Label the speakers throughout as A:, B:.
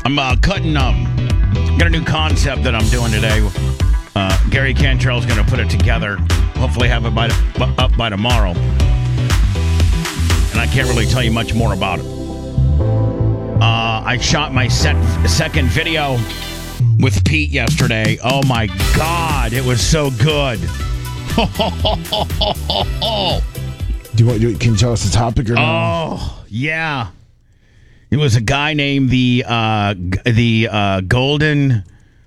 A: I'm cutting got a new concept that I'm doing today. Gary Cantrell's going to put it together. Hopefully have it up by tomorrow. And I can't really tell you much more about it. I shot my second video with Pete yesterday. Oh my God, it was so good.
B: Can you tell us the topic or not?
A: Oh, yeah. It was a guy named the Golden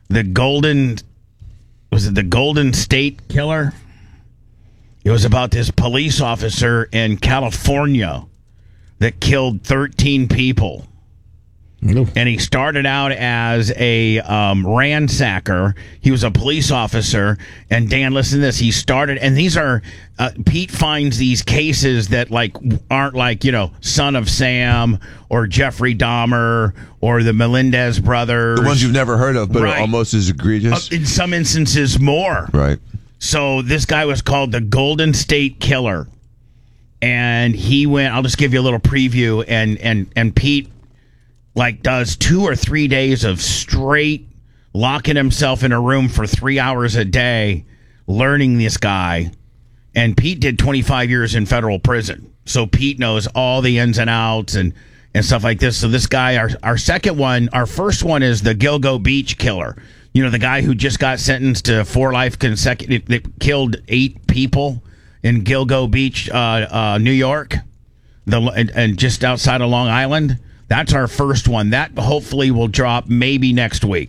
A: State Killer? It was about this police officer in California that killed 13 people. And he started out as a ransacker. He was a police officer. And Dan, listen to this. He started, and these are, Pete finds these cases that aren't Son of Sam or Jeffrey Dahmer or the Melendez brothers.
C: The ones you've never heard of, but
A: right.
C: Almost as egregious.
A: In some instances, more.
C: Right.
A: So this guy was called the Golden State Killer. And he went, I'll just give you a little preview, and Pete does 2 or 3 days of straight locking himself in a room for 3 hours a day, learning this guy. And Pete did 25 years in federal prison. So Pete knows all the ins and outs and stuff like this. So this guy, our first one is the Gilgo Beach Killer. You know, the guy who just got sentenced to 4 life consecutive, that killed 8 people in Gilgo Beach, New York, and just outside of Long Island. That's our first one. That hopefully will drop maybe next week.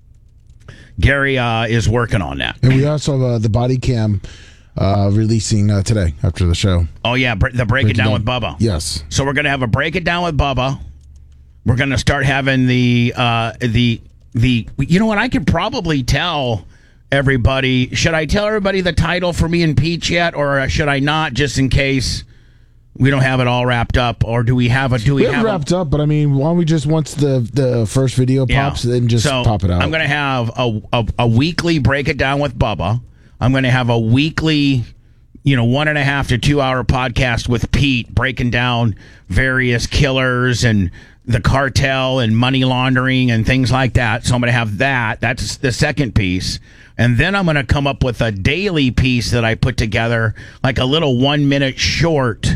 A: Gary is working on that.
B: And we also have the body cam releasing today after the show.
A: Oh, yeah, the Break It Down with Bubba.
B: Yes.
A: So we're going to have a Break It Down with Bubba. We're going to start having the you know what, I could probably tell everybody. Should I tell everybody the title for me and Peach yet, or should I not, just in case we don't have it all wrapped up? Or do we have it wrapped
B: up? But I mean, why don't we just, once the first video pops, then just pop it out?
A: I'm going to have a weekly Break It Down with Bubba. I'm going to have a weekly 1.5 to 2 hour podcast with Pete, breaking down various killers and the cartel and money laundering and things like that. So I'm going to have that. That's the second piece. And then I'm going to come up with a daily piece that I put together, like a little 1 minute short.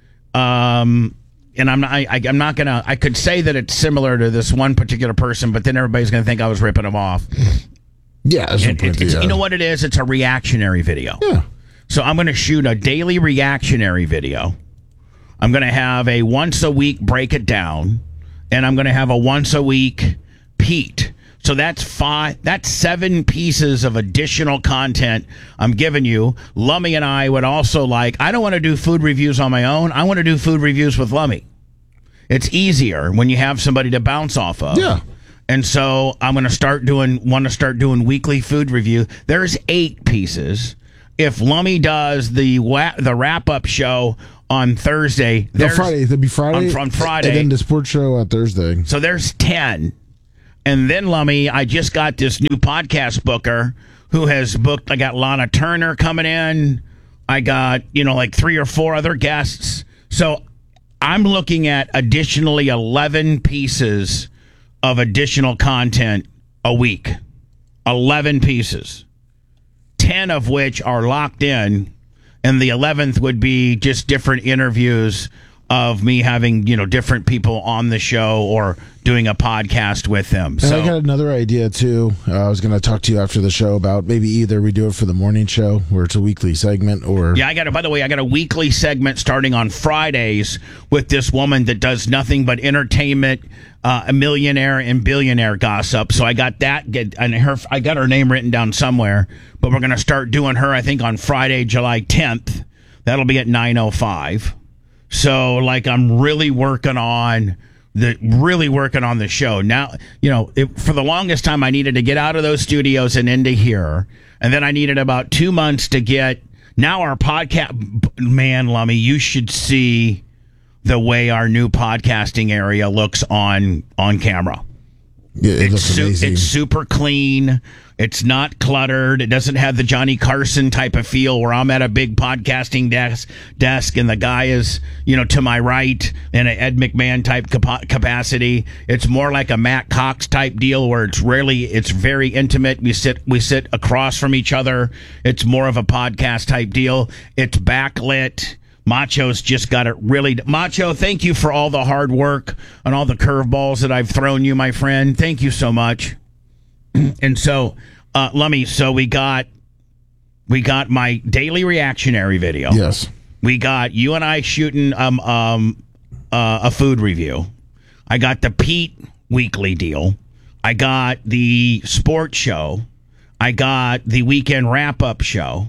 A: And I'm not going to, I could say that it's similar to this one particular person, but then everybody's going to think I was ripping them off.
B: Yeah.
A: You know what it is? It's a reactionary video.
B: Yeah.
A: So I'm going to shoot a daily reactionary video. I'm going to have a once a week Break It Down, and I'm going to have a once a week Pete. So that's 7 pieces of additional content I'm giving you. Lummy and I would also I don't want to do food reviews on my own. I want to do food reviews with Lummy. It's easier when you have somebody to bounce off of.
B: Yeah.
A: And so I'm going to start doing weekly food review. There's 8 pieces. If Lummy does the wrap-up show on Thursday.
B: Friday. It'll be Friday.
A: On Friday.
B: And then the sports show on Thursday.
A: So there's 10. And then, Lummy, I just got this new podcast booker who has booked. I got Lana Turner coming in. I got, 3 or 4 other guests. So I'm looking at additionally 11 pieces of additional content a week. 11 pieces. 10 of which are locked in. And the 11th would be just different interviews of me having, different people on the show or doing a podcast with them.
B: And I got another idea, too. I was going to talk to you after the show about maybe either we do it for the morning show where it's a weekly segment or...
A: Yeah, by the way, I got a weekly segment starting on Fridays with this woman that does nothing but entertainment, a millionaire and billionaire gossip. So I got that, I got her name written down somewhere, but we're going to start doing her, I think, on Friday, July 10th. That'll be at 9:05. So, I'm really working on the show. Now, for the longest time, I needed to get out of those studios and into here. And then I needed about 2 months to get, now our podcast, man, Lummy, you should see the way our new podcasting area looks on camera.
B: Yeah, it looks amazing.
A: It's super clean. It's not cluttered. It doesn't have the Johnny Carson type of feel where I'm at a big podcasting desk and the guy is, to my right in an Ed McMahon type capacity. It's more like a Matt Cox type deal where it's very intimate. We sit across from each other. It's more of a podcast type deal. It's backlit. Macho's just got it really. Macho, thank you for all the hard work and all the curveballs that I've thrown you, my friend. Thank you so much. And so, Lummy, we got my daily reactionary video.
B: Yes.
A: We got you and I shooting a food review. I got the Pete weekly deal. I got the sports show. I got the weekend wrap-up show.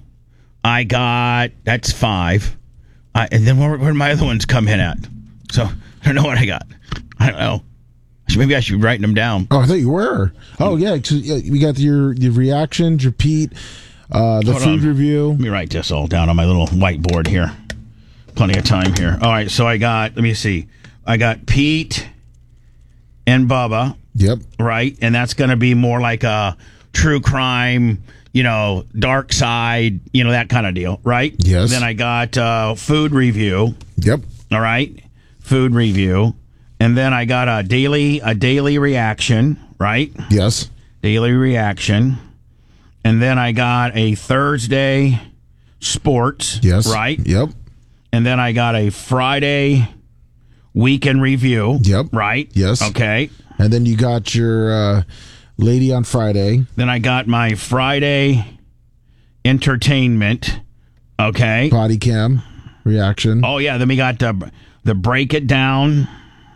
A: That's 5. And then where did my other ones come in at? So, I don't know what I got. I don't know. Maybe I should be writing them down.
B: Oh, I thought you were. Oh, yeah. So, we got your reactions, your Pete, the food review.
A: Let me write this all down on my little whiteboard here. Plenty of time here. All right, so let me see. I got Pete and Bubba.
B: Yep.
A: Right? And that's going to be more like a true crime, dark side, that kind of deal, right?
B: Yes.
A: Then I got food review.
B: Yep.
A: All right? Food review. And then I got a daily reaction, right?
B: Yes.
A: Daily reaction. And then I got a Thursday sports.
B: Yes.
A: Right?
B: Yep.
A: And then I got a Friday weekend review.
B: Yep.
A: Right?
B: Yes.
A: Okay.
B: And then you got your lady on Friday.
A: Then I got my Friday entertainment. Okay.
B: Body cam reaction.
A: Oh, yeah. Then we got the break it down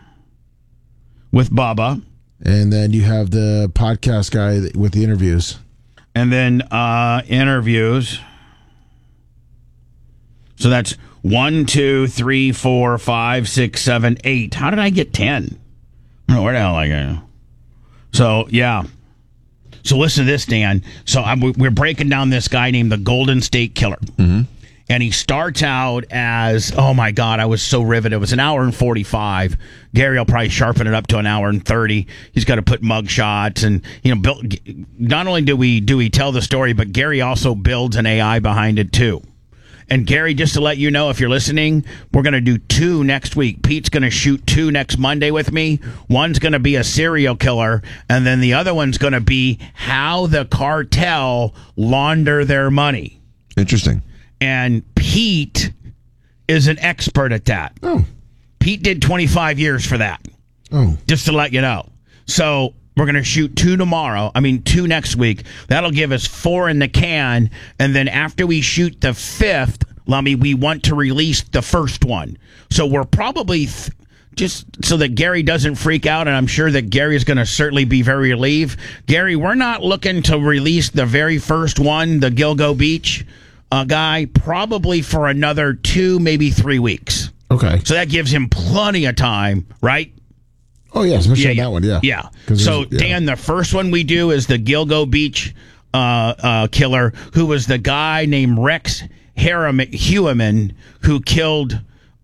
A: with Bubba.
B: And then you have the podcast guy with the interviews.
A: And then interviews. So that's 1, 2, 3, 4, 5, 6, 7, 8. How did I get 10? I don't know where the hell I got. So, yeah. So listen to this, Dan. So we're breaking down this guy named the Golden State Killer.
C: Mm-hmm.
A: And he starts out as, oh my God, I was so riveted. It was an hour and 45. Gary will probably sharpen it up to an hour and 30. He's got to put mug shots and, not only do we tell the story, but Gary also builds an AI behind it too. And Gary, just to let you know, if you're listening, we're going to do 2 next week. Pete's going to shoot 2 next Monday with me. One's going to be a serial killer, and then the other one's going to be how the cartel launder their money.
C: Interesting.
A: And Pete is an expert at that.
B: Oh.
A: Pete did 25 years for that.
B: Oh.
A: Just to let you know. So we're going to shoot 2 next week. That'll give us 4 in the can. And then after we shoot the 5th, Lummy, we want to release the first one. So we're probably, just so that Gary doesn't freak out, and I'm sure that Gary is going to certainly be very relieved. Gary, we're not looking to release the very first one, the Gilgo Beach guy, probably for another 2, maybe 3 weeks.
B: Okay.
A: So that gives him plenty of time, right?
B: Oh, yeah, especially on that one, yeah.
A: Yeah. So, Dan, the first one we do is the Gilgo Beach killer, who was the guy named Rex Heuermann, who killed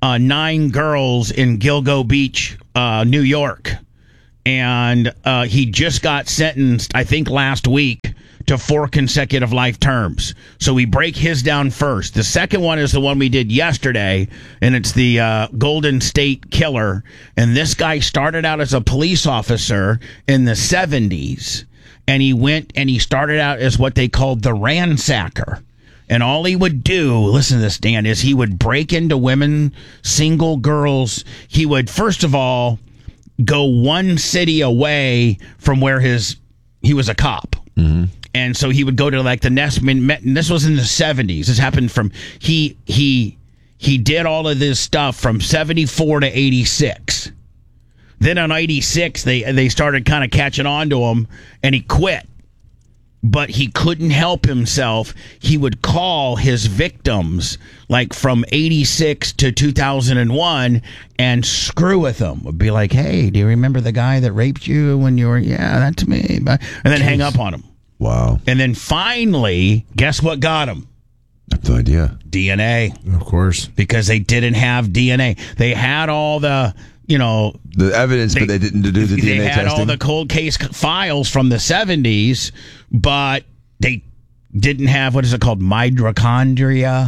A: 9 girls in Gilgo Beach, New York. And he just got sentenced, I think, last week to 4 consecutive life terms. So we break his down first. The second one is the one we did yesterday, and it's the Golden State Killer. And this guy started out as a police officer in the 70s, and he started out as what they called the ransacker. And all he would do, listen to this, Dan, is he would break into women, single girls. He would, first of all, go one city away from where he was a cop. Mm-hmm. And so he would go to like the Nestman. This was in the 70s. This happened from he did all of this stuff from 74 to 86. Then in 86, they started kind of catching on to him, and he quit. But he couldn't help himself. He would call his victims like from 86 to 2001 and screw with them. Would be like, hey, do you remember the guy that raped you when you were, yeah, that's me. And then hang up on him.
C: Wow.
A: And then finally, guess what got him?
C: I have no idea.
A: DNA.
B: Of course.
A: Because they didn't have DNA. They had all the
C: The evidence, but they didn't do the DNA testing.
A: They had all the cold case files from the 70s, but they didn't have, what is it called, mitochondria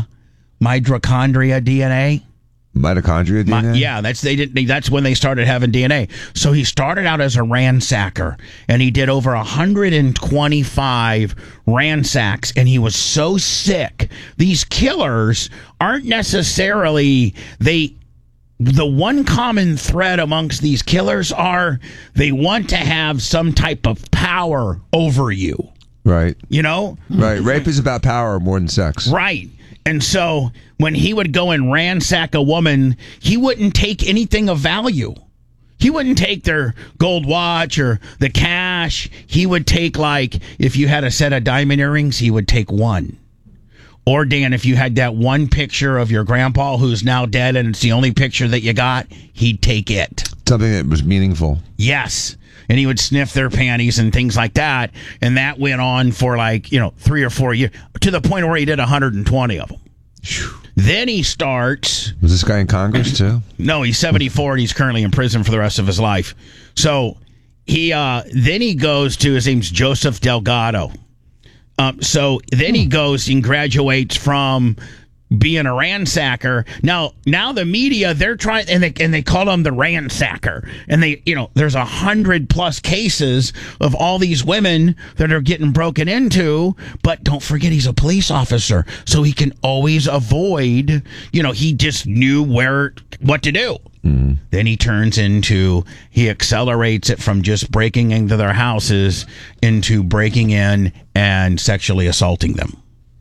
A: DNA.
C: Mitochondria DNA?
A: That's when they started having DNA. So he started out as a ransacker, and he did over 125 ransacks, and he was so sick. These killers aren't necessarily the one common thread amongst these killers are they want to have some type of power over you.
C: Right.
A: Right.
C: Rape is about power more than sex.
A: Right. And so when he would go and ransack a woman, he wouldn't take anything of value. He wouldn't take their gold watch or the cash. He would take, like, if you had a set of diamond earrings, he would take one. Or, Dan, if you had that one picture of your grandpa who's now dead and it's the only picture that you got, he'd take it.
C: Something that was meaningful.
A: Yes. And he would sniff their panties and things like that. And that went on for 3 or 4 years, to the point where he did 120 of them. Then he starts...
C: Was this guy in Congress, too?
A: No, he's 74 and he's currently in prison for the rest of his life. So then he goes to, his name's Joseph Delgado. So then he goes and graduates from being a ransacker. Now the media, they're trying, and they call him the ransacker. And there's 100+ cases of all these women that are getting broken into. But don't forget, he's a police officer, so he can always avoid. He just knew what to do. Then he accelerates it from just breaking into their houses into breaking in and sexually assaulting them.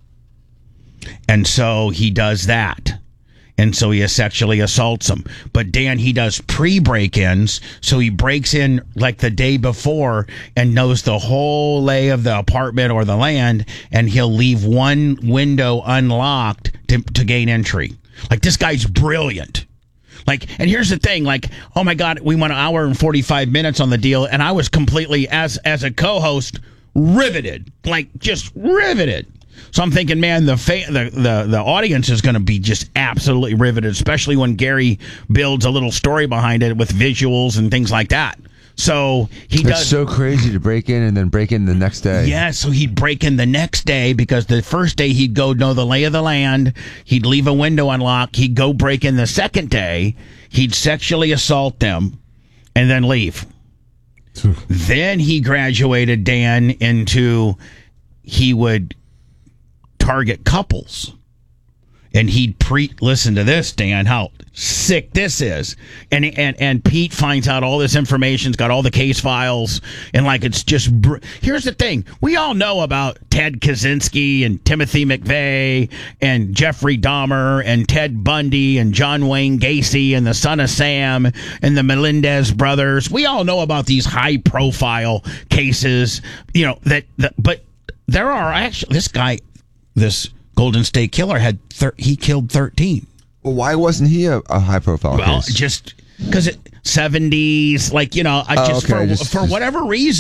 A: And so he does that. And so he sexually assaults them. But Dan, he does pre-break-ins, so he breaks in like the day before and knows the whole lay of the apartment or the land, and he'll leave one window unlocked to gain entry. Like, this guy's brilliant. And here's the thing, oh my God, we went an hour and 45 minutes on the deal, and I was completely, as a co-host, riveted. Just riveted. So I'm thinking, man, the audience is going to be just absolutely riveted, especially when Gary builds a little story behind it with visuals and things like that. So
C: It's so crazy to break in and then break in the next day.
A: Yeah, so he'd break in the next day, because the first day he'd go know the lay of the land. He'd leave a window unlocked. He'd go break in the second day. He'd sexually assault them and then leave. Then he graduated, Dan, into he would target couples. And he'd listen to this, Dan, how sick this is. And Pete finds out all this information's got all the case files, and it's just here's the thing. We all know about Ted Kaczynski and Timothy McVeigh and Jeffrey Dahmer and Ted Bundy and John Wayne Gacy and the Son of Sam and the Melendez brothers. We all know about these high profile cases, but there are actually this Golden State Killer he killed 13.
C: Well, why wasn't he a high profile case?
A: Well, just because 70s, for whatever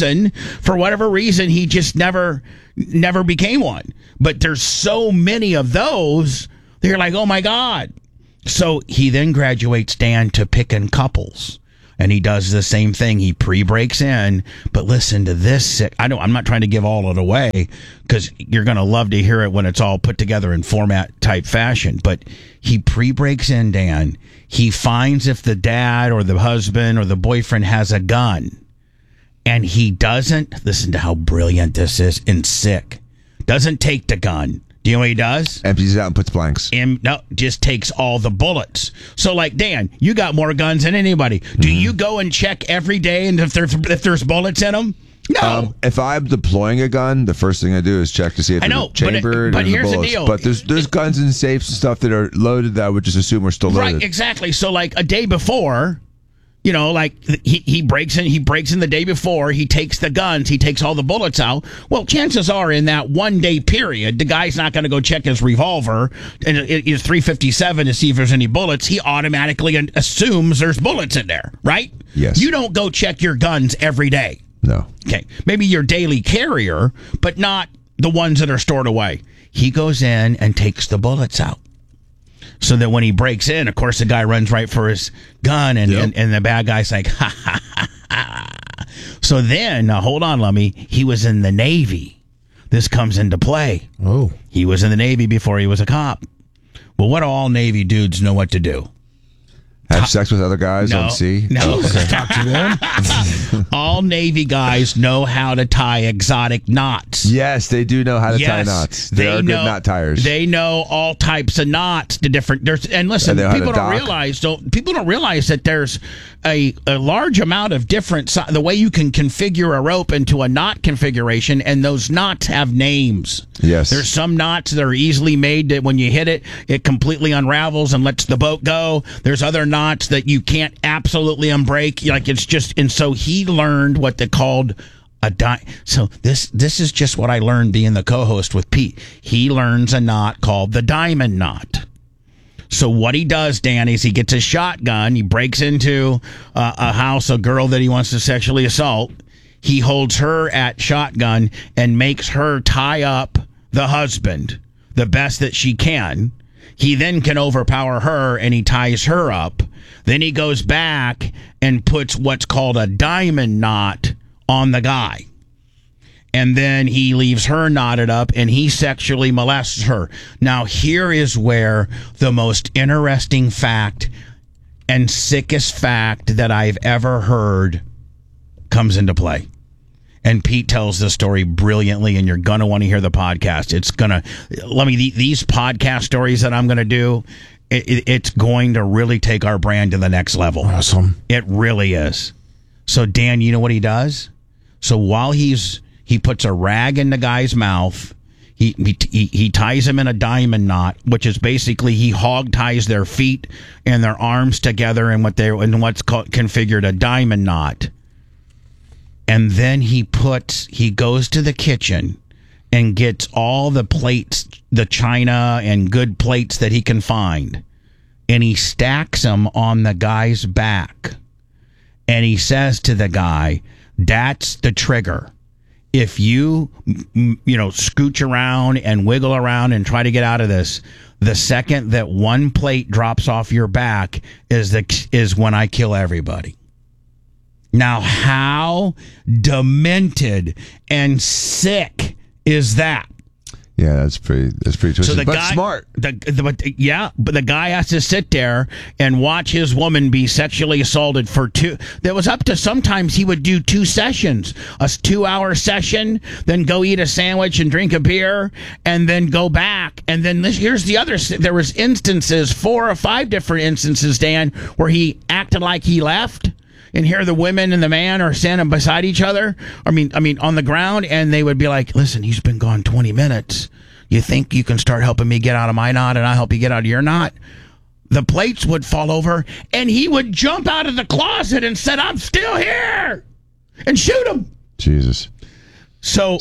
A: reason, he just never became one. But there's so many of those, they're like, oh my God. So he then graduates, Dan, to picking couples. And he does the same thing. He pre-breaks in, but listen to this. I'm not trying to give all of it away, because you're going to love to hear it when it's all put together in format type fashion. But he pre-breaks in, Dan. He finds if the dad or the husband or the boyfriend has a gun, and he doesn't, listen to how brilliant this is and sick, doesn't take the gun. Do you know what he does?
C: Empties it out and puts blanks.
A: No, just takes all the bullets. So, Dan, you got more guns than anybody. Do you go and check every day and if there's bullets in them? No.
C: If I'm deploying a gun, the first thing I do is check to see if it's chambered
A: but
C: and
A: here's
C: the bullets.
A: the deal.
C: But there's guns and safes and stuff that are loaded that I would just assume are still loaded.
A: Right, exactly. So, a day before, he breaks in the day before, he takes the guns, he takes all the bullets out. Well, chances are in that 1 day period, the guy's not going to go check his revolver and his 357 to see if there's any bullets. He automatically assumes there's bullets in there, right?
C: Yes.
A: You don't go check your guns every day.
C: No.
A: Okay. Maybe your daily carrier, but not the ones that are stored away. He goes in and takes the bullets out. So that when he breaks in, of course, the guy runs right for his gun, and the bad guy's like, ha, ha, ha, ha. So then, hold on, Lummy, he was in the Navy. This comes into play.
B: Oh.
A: He was in the Navy before he was a cop. Well, what do all Navy dudes know what to do?
C: Have sex with other guys on sea?
A: No.
B: Talk to them.
A: All Navy guys know how to tie exotic knots.
C: Yes, they do know how to tie knots. They are good knot tires.
A: They know all types of knots. And listen, people don't realize that there's a large amount of different the way you can configure a rope into a knot configuration, and those knots have names.
C: Yes,
A: there's some knots that are easily made that when you hit it, it completely unravels and lets the boat go. There's other knots that you can't absolutely unbreak. Like it's just, and so he learned what they called a So this is just what I learned being the co-host with Pete. He learns a knot called the diamond knot. So what he does, Dan, is he gets a shotgun. He breaks into a house, a girl that he wants to sexually assault. He holds her at shotgun and makes her tie up the husband the best that she can. He then can overpower her, and he ties her up. Then he goes back and puts what's called a diamond knot on the guy. And then he leaves her knotted up, and he sexually molests her. Now, here is where the most interesting fact and sickest fact that I've ever heard comes into play. And Pete tells the story brilliantly, and you're going to want to hear the podcast. These podcast stories that I'm going to do, it's going to really take our brand to the next level.
B: Awesome.
A: It really is. So, Dan, you know what he does? So while he puts a rag in the guy's mouth, he ties him in a diamond knot, which is basically he hog ties their feet and their arms together in what's called configured a diamond knot. And then he goes to the kitchen and gets all the plates, the china and good plates that he can find, and he stacks them on the guy's back. And he says to the guy, "That's the trigger. If you scooch around and wiggle around and try to get out of this, the second that one plate drops off your back is when I kill everybody." Now, how demented and sick is that?
C: Yeah, that's pretty twisted,
A: so
C: but smart.
A: But the guy has to sit there and watch his woman be sexually assaulted for that was up to, sometimes he would do 2 sessions, a 2-hour session, then go eat a sandwich and drink a beer, and then go back. And then here's the other, there was instances, 4 or 5 different instances, Dan, where he acted like he left. And here the women and the man are standing beside each other. I mean, on the ground, and they would be like, "Listen, he's been gone 20 minutes. You think you can start helping me get out of my knot, and I'll help you get out of your knot?" The plates would fall over, and he would jump out of the closet and said, "I'm still here," and shoot him.
C: Jesus. So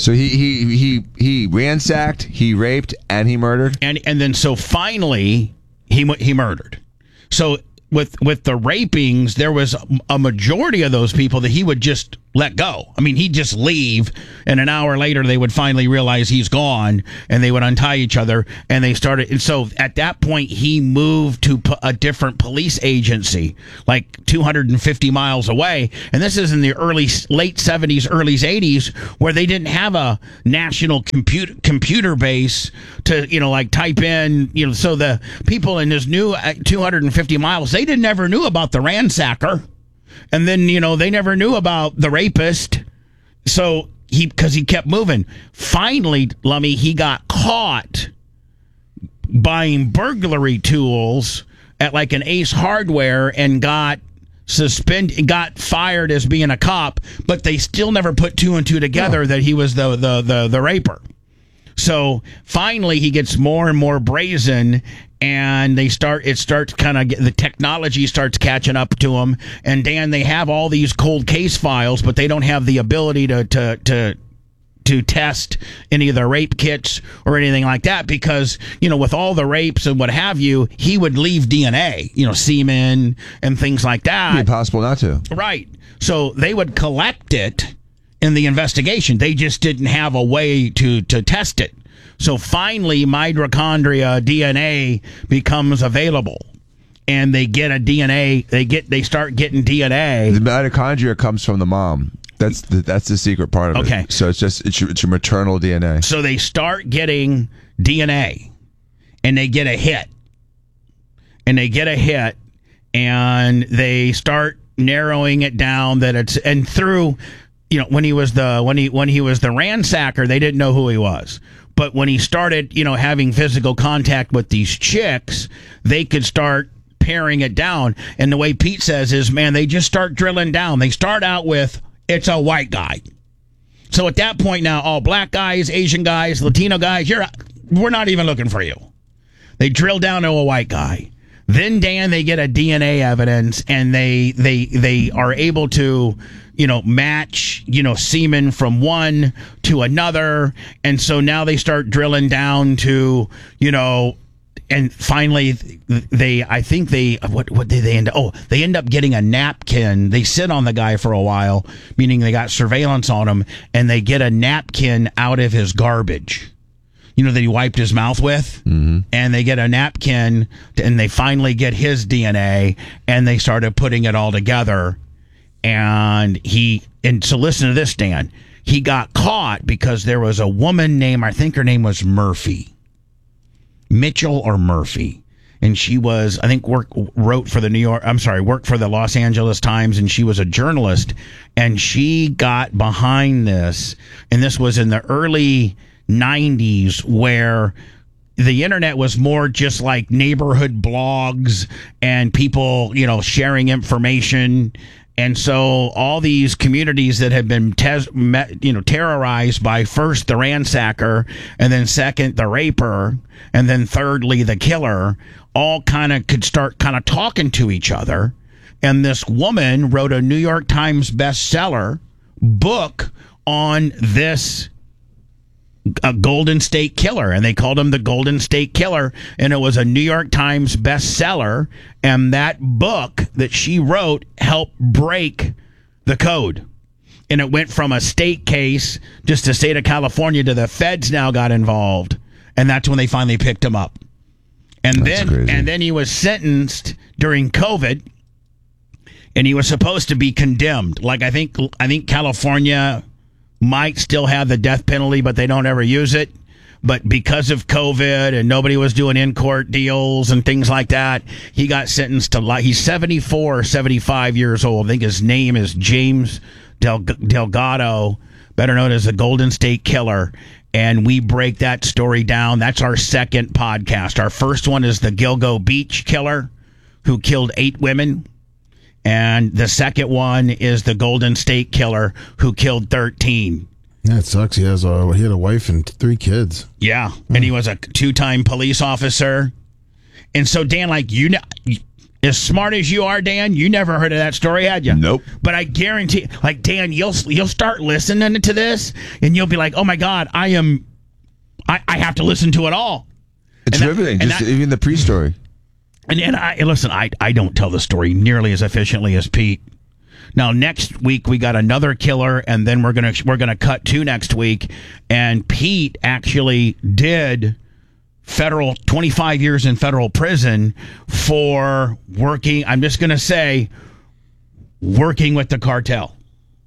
C: he ransacked, he raped, and he murdered,
A: and then so finally he murdered. So. With the rapings, there was a majority of those people that he would just let go. I mean, he'd just leave, and an hour later they would finally realize he's gone, and they would untie each other, and they started. And so at that point, he moved to a different police agency, like 250 miles away. And this is in the late 70s, early 80s, where they didn't have a national computer base to, type in, so the people in his new 250 miles, they never knew about the ransacker. And then, they never knew about the rapist. So because he kept moving. Finally, Lummy, he got caught buying burglary tools at like an Ace Hardware and got fired as being a cop, but they still never put 2 and 2 together that he was the raper. So finally he gets more and more brazen, and the technology starts catching up to him. And Dan, they have all these cold case files, but they don't have the ability to test any of the rape kits or anything like that, because, with all the rapes and what have you, he would leave DNA, semen and things like that.
C: It'd be impossible not to.
A: Right. So they would collect it in the investigation. They just didn't have a way to test it. So finally, mitochondria DNA becomes available, and they get a DNA. They start getting DNA.
C: The mitochondria comes from the mom. That's the secret part of it.
A: Okay.
C: So it's your maternal DNA.
A: So they start getting DNA, and they get a hit, and they start narrowing it down that it's, and through, when he was the ransacker, they didn't know who he was. But when he started, having physical contact with these chicks, they could start paring it down. And the way Pete says is, man, they just start drilling down. They start out with, it's a white guy. So at that point now, all black guys, Asian guys, Latino guys, we're not even looking for you. They drill down to a white guy. Then, Dan, they get a DNA evidence, and they are able to, match, semen from one to another. And so now they start drilling down to, and finally what did they end up? Oh, they end up getting a napkin. They sit on the guy for a while, meaning they got surveillance on him, and they get a napkin out of his garbage. That he wiped his mouth with, and they get a napkin, and they finally get his DNA, and they started putting it all together. And so listen to this, Dan. He got caught because there was a woman named, I think her name was Murphy, Mitchell or Murphy, and she was, I think, worked for the Los Angeles Times, and she was a journalist, and she got behind this, and this was in the early 90s, where the internet was more just like neighborhood blogs and people, sharing information. And so all these communities that had been terrorized by first the ransacker, and then second the raper, and then thirdly the killer, all kind of could start kind of talking to each other. And this woman wrote a New York Times bestseller book on this Golden State Killer, and they called him the Golden State Killer, and it was a New York Times bestseller, and that book that she wrote helped break the code. And it went from a state case, just the state of California, to the feds now got involved, and that's when they finally picked him up. And then he was sentenced during COVID, and he was supposed to be condemned. Like I think California might still have the death penalty, but they don't ever use it. But because of COVID and nobody was doing in-court deals and things like that, he got sentenced to life. He's 74 or 75 years old. I think his name is James Delgado, better known as the Golden State Killer. And we break that story down. That's our second podcast. Our first one is the Gilgo Beach Killer, who killed 8 women. And the second one is the Golden State Killer, who killed 13.
B: That sucks. He had a wife and 3 kids.
A: Yeah, and he was a 2-time police officer. And so, Dan, as smart as you are, Dan, you never heard of that story, had you?
C: Nope.
A: But I guarantee, Dan, you'll start listening to this, and you'll be like, oh my God, I have to listen to it all.
C: It's riveting, even the pre-story.
A: And listen, I don't tell the story nearly as efficiently as Pete. Now next week we got another killer, and then we're gonna cut to next week. And Pete actually did 25 years in federal prison for working. I'm just gonna say, working with the cartel.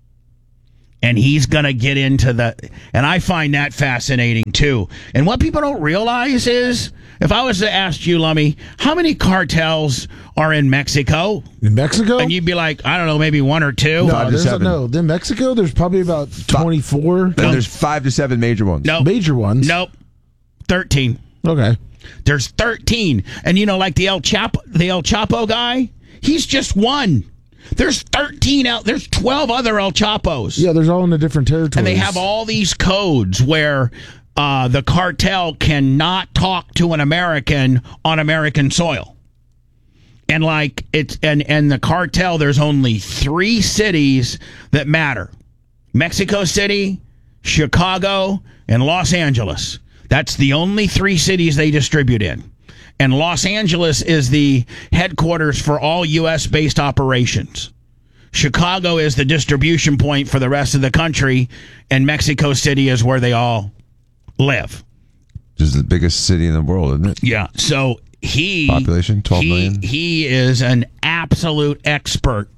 A: And he's going to get into and I find that fascinating too. And what people don't realize is, if I was to ask you, Lummy, how many cartels are in Mexico?
B: In Mexico?
A: And you'd be like, I don't know, maybe 1 or 2.
B: No, in Mexico, there's probably about 24.
C: There's 5 to 7 major ones.
A: Nope.
B: Major ones?
A: Nope. 13.
B: Okay.
A: There's 13. And like the El Chapo guy, he's just one. There's 13 there's 12 other El Chapos.
B: Yeah, there's all in the different territories.
A: And they have all these codes where the cartel cannot talk to an American on American soil. And and the cartel, there's only 3 cities that matter. Mexico City, Chicago, and Los Angeles. That's the only 3 cities they distribute in. And Los Angeles is the headquarters for all U.S.-based operations. Chicago is the distribution point for the rest of the country, and Mexico City is where they all live.
C: This is the biggest city in the world, isn't it?
A: Yeah. So
C: Population, 12 million.
A: He is an absolute expert.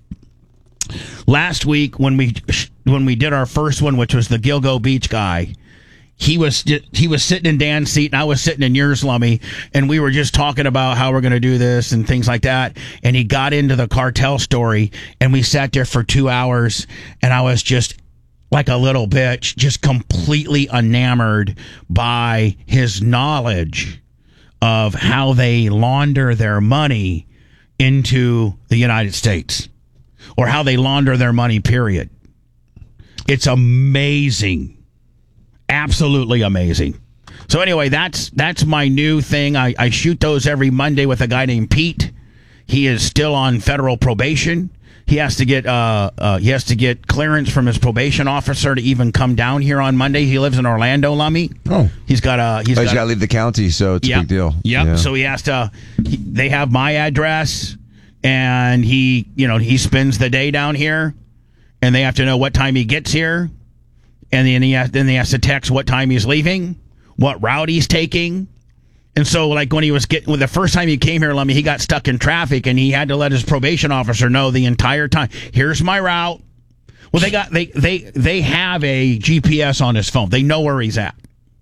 A: Last week when we did our first one, which was the Gilgo Beach guy, he was sitting in Dan's seat and I was sitting in yours, Lummy, and we were just talking about how we're going to do this and things like that. And he got into the cartel story, and we sat there for 2 hours, and I was just like a little bitch, just completely enamored by his knowledge of how they launder their money into the United States, or how they launder their money, period. It's amazing. Absolutely amazing. So anyway, that's my new thing. I shoot those every Monday with a guy named Pete. He is still on federal probation. He has to get clearance from his probation officer to even come down here on Monday. He lives in Orlando, Lummy.
B: Oh,
A: he's got
C: got to leave the county, so it's a big deal.
A: Yep.
C: Yeah.
A: So he has to. They have my address, and he spends the day down here, and they have to know what time he gets here, and then he has to text what time he's leaving, what route he's taking. And so, like, when the first time he came here, Lummy, he got stuck in traffic, and he had to let his probation officer know the entire time, here's my route. Well, they have a GPS on his phone. They know where he's at.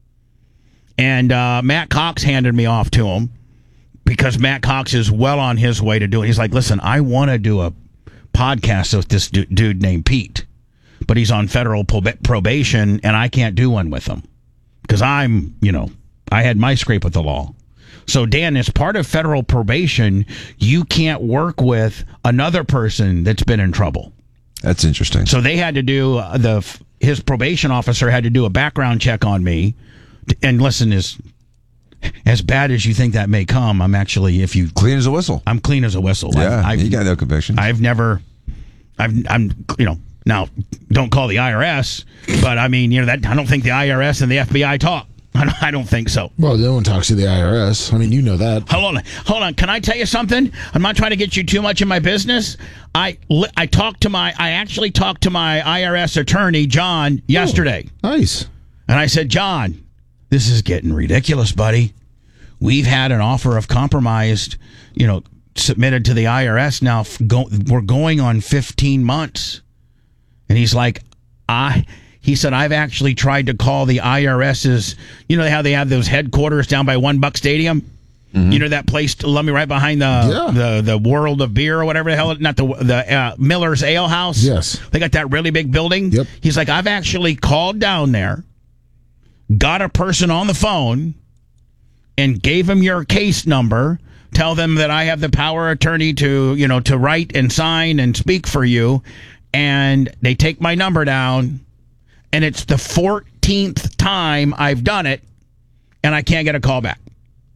A: And Matt Cox handed me off to him, because Matt Cox is well on his way to do it. He's like, listen, I want to do a podcast with this dude named Pete, but he's on federal probation, and I can't do one with him because I had my scrape with the law. So, Dan, as part of federal probation, you can't work with another person that's been in trouble.
C: That's interesting.
A: So they had to do his probation officer had to do a background check on me. And listen, as bad as you think that may come, I'm actually,
C: clean as a whistle.
A: I'm clean as a whistle.
C: Yeah, you got no convictions.
A: Now, don't call the IRS, but I mean, I don't think the IRS and the FBI talk. I don't think so.
B: Well, no one talks to the IRS. I mean, you know that.
A: Hold on. Can I tell you something? I'm not trying to get you too much in my business. I actually talked to my IRS attorney, John, yesterday.
B: Oh, nice.
A: And I said, John, this is getting ridiculous, buddy. We've had an offer of compromise, submitted to the IRS now. We're going on 15 months. And he's like, he said, I've actually tried to call the IRS's, how they have those headquarters down by One Buck Stadium? Mm-hmm. That place, let me right behind the World of Beer or whatever the hell, not the Miller's Ale House.
B: Yes.
A: They got that really big building.
B: Yep.
A: He's like, I've actually called down there, got a person on the phone, and gave him your case number, tell them that I have the power of attorney to write and sign and speak for you, and they take my number down, and it's the 14th time I've done it, and I can't get a call back.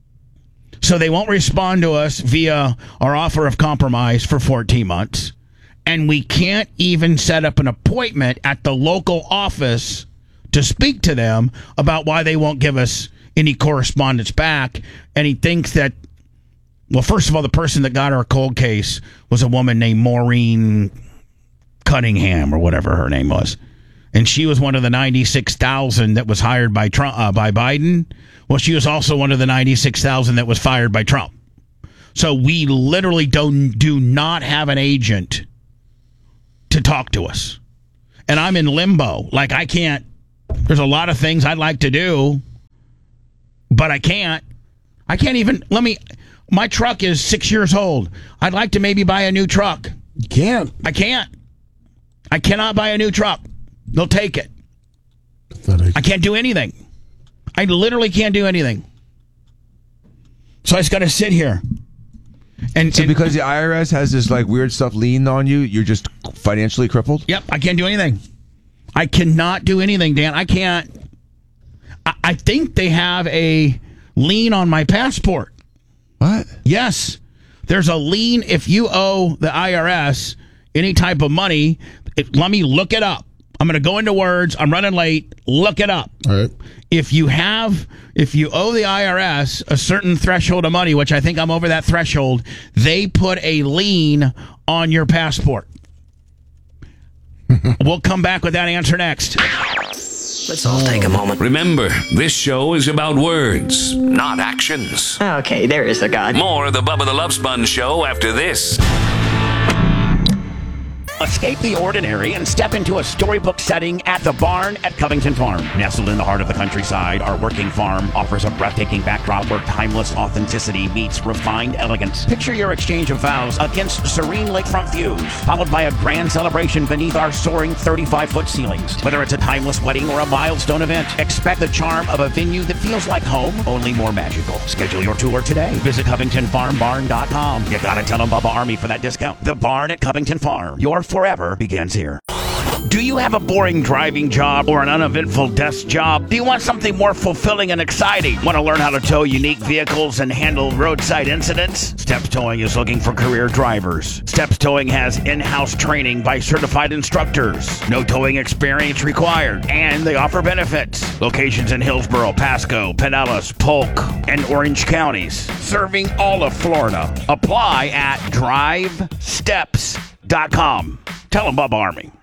A: So they won't respond to us via our offer of compromise for 14 months, and we can't even set up an appointment at the local office to speak to them about why they won't give us any correspondence back. And he thinks that, well, first of all, the person that got our cold case was a woman named Maureen Cunningham or whatever her name was. And she was one of the 96,000 that was hired by Trump, by Biden. Well, she was also one of the 96,000 that was fired by Trump. So we literally do not have an agent to talk to us. And I'm in limbo. Like, I can't. There's a lot of things I'd like to do, but I can't. I can't even. My truck is 6 years old. I'd like to maybe buy a new truck.
B: You can't.
A: I can't. I cannot buy a new truck. They'll take it. I can't do anything. I literally can't do anything. So I just got to sit here. And
C: because the IRS has this weird stuff leaned on you, you're just financially crippled?
A: Yep, I can't do anything. I cannot do anything, Dan. I can't. I think they have a lien on my passport.
C: What?
A: Yes. There's a lien if you owe the IRS any type of money. Let me look it up. I'm going to go into Words. I'm running late. Look it up.
B: All right.
A: If you owe the IRS a certain threshold of money, which I think I'm over that threshold, they put a lien on your passport. We'll come back with that answer next.
D: Let's all take a moment.
E: Remember, this show is about words, not actions.
D: Okay, there is a God.
E: More of the Bubba the Love Sponge Show after this.
F: Escape the ordinary and step into a storybook setting at the Barn at Covington Farm. Nestled in the heart of the countryside, our working farm offers a breathtaking backdrop where timeless authenticity meets refined elegance. Picture your exchange of vows against serene lakefront views, followed by a grand celebration beneath our soaring 35-foot ceilings. Whether it's a timeless wedding or a milestone event, expect the charm of a venue that feels like home, only more magical. Schedule your tour today. Visit CovingtonFarmBarn.com. You gotta tell them Bubba Army for that discount. The Barn at Covington Farm. Your forever begins here. Do you have a boring driving job or an uneventful desk job? Do you want something more fulfilling and exciting? Want to learn how to tow unique vehicles and handle roadside incidents? Steps Towing is looking for career drivers. Steps Towing has in-house training by certified instructors. No towing experience required, and they offer benefits. Locations in Hillsborough, Pasco, Pinellas, Polk, and Orange counties, serving all of Florida. Apply at drivesteps.com. Tell them Bubba Army.